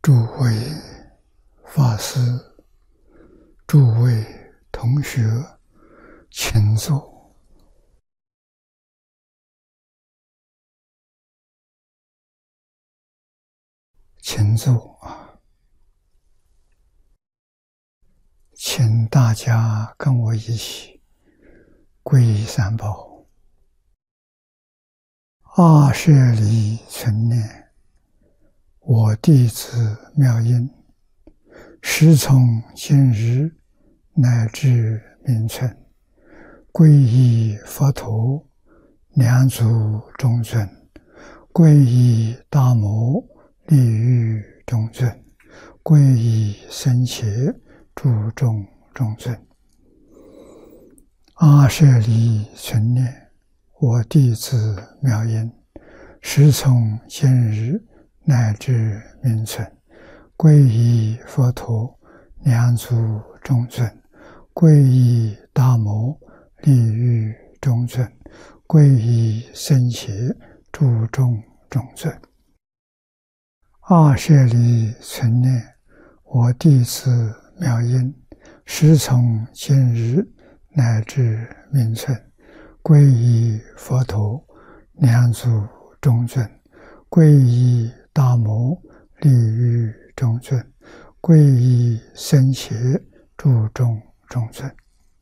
诸位法师、诸位同学，请坐。请坐啊！请大家跟我一起皈依三宝。阿舍离存念，我弟子妙音，时从今日乃至明春，皈依佛陀，两足中尊；皈依大摩，利欲中尊；皈依僧伽，诸众中尊。阿舍离存念，我弟子妙音，时从今日乃至明春，皈依佛陀，两足中尊；皈依大摩，利欲中尊；皈依僧伽，诸众中尊。阿舍离存念，我弟子妙音，时从今日乃至明春，皈依佛陀，两足中尊；皈依大摩，利欲中尊；皈依僧伽，诸众中尊。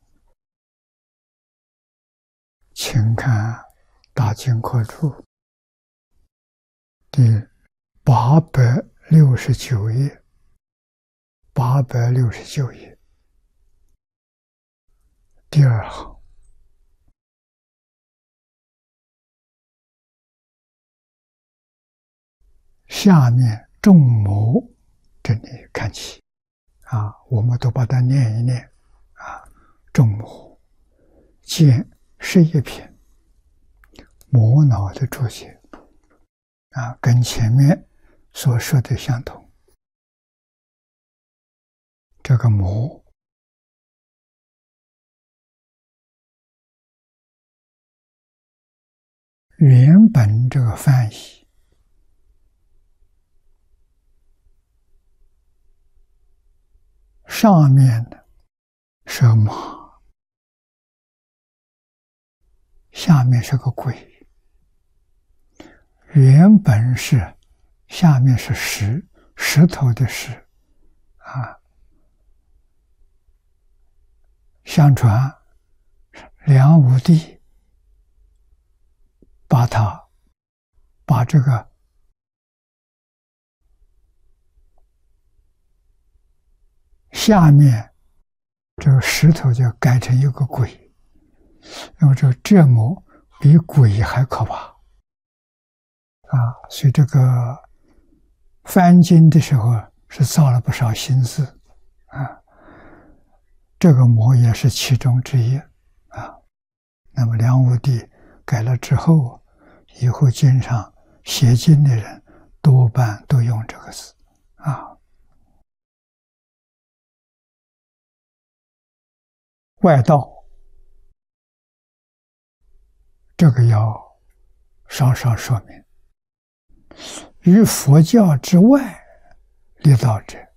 请看《大经科注》第869页，869页第二行。下面众摩这里看起啊，我们都把它念一念啊。众摩见11品摩脑的注解啊，跟前面所说的相同。这个摩原本这个翻译上面的是马，下面是个鬼。原本是下面是石头的石啊。相传梁武帝把这个下面这个石头就改成一个鬼，那么这个折磨比鬼还可怕啊！所以这个翻经的时候是造了不少心思啊。这个摩也是其中之一啊。那么梁武帝改了之后，以后经常写经的人多半都用这个字啊。外道这个要稍稍说明，于佛教之外立道者，